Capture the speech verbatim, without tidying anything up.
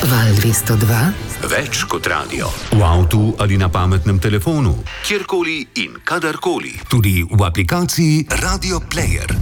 Val dvesto dva. Več kot radio. V avtu ali na pametnem telefonu. Kjerkoli in kadarkoli. Tudi v aplikaciji Radio Player.